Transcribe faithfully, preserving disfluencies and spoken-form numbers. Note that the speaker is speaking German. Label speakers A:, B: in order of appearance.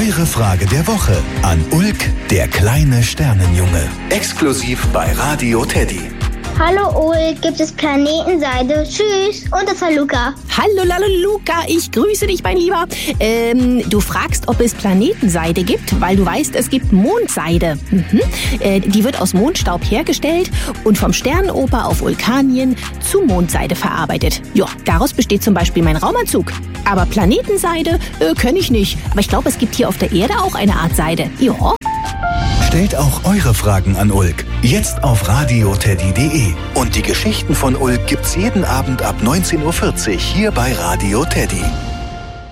A: Eure Frage der Woche an Ulk, der kleine Sternenjunge. Exklusiv bei Radio Teddy.
B: Hallo Ulk, gibt es Planetenseide? Tschüss. Und das war Luca.
C: Hallo, hallo Luca, ich grüße dich, mein Lieber. Ähm, du fragst, ob es Planetenseide gibt, weil du weißt, es gibt Mondseide. Mhm. Äh, die wird aus Mondstaub hergestellt und vom Sternenoper auf Vulkanien zu Mondseide verarbeitet. Ja, daraus besteht zum Beispiel mein Raumanzug. Aber Planetenseide äh, kenne ich nicht. Aber ich glaube, es gibt hier auf der Erde auch eine Art Seide. Ja.
A: Stellt auch eure Fragen an Ulk. Jetzt auf radioteddy punkt de. Und die Geschichten von Ulk gibt's jeden Abend ab neunzehn Uhr vierzig hier bei Radio Teddy.